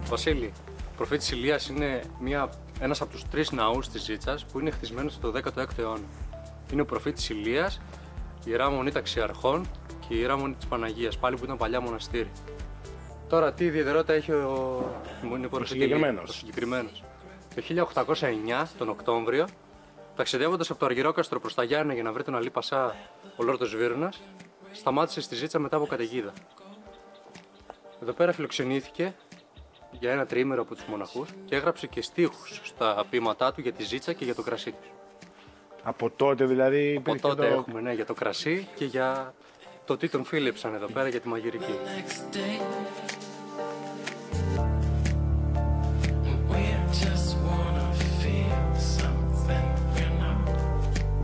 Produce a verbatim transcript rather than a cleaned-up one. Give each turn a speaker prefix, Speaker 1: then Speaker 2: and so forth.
Speaker 1: Βασίλη, ο προφήτης Ηλίας είναι μια, ένας από τους τρεις ναούς της Ζήτσας που είναι χτισμένος στο δέκατο έκτο αιώνα. Είναι ο προφήτης Ηλίας, η Ιερά Μονή Ταξιαρχών και η Ιερά Μονή της Παναγίας, πάλι που ήταν παλιά μοναστήρι. Τώρα, τι ιδιαιτερότητα έχει ο, ο συγκεκριμένος. Το χίλια οκτακόσια εννιά, τον Οκτώβριο, ταξιδεύοντας από το Αργυρόκαστρο προς τα Γιάννενα για να βρει τον Αλή Πασά, ο Λόρδος Βίρνας, σταμάτησε στη Ζήτσα μετά από καταιγίδα. Εδώ πέρα φιλοξενήθηκε για ένα τριήμερο από τους μοναχούς και έγραψε και στίχους στα ποίηματά του για τη Ζήτσα και για το κρασί του.
Speaker 2: Από τότε δηλαδή
Speaker 1: Από τότε
Speaker 2: το...
Speaker 1: έχουμε, ναι, για το κρασί και για το τι τον φίλεψαν εδώ πέρα για τη μαγειρική.